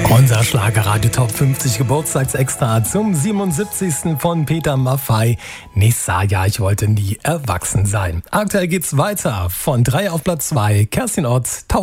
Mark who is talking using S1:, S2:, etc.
S1: Unser Schlagerradio Top 50 Geburtstagsextra zum 77. von Peter Maffay. Nächstes Jahr, ich wollte nie erwachsen sein. Aktuell geht's weiter. Von 3 auf Platz 2, Kerstin Ott,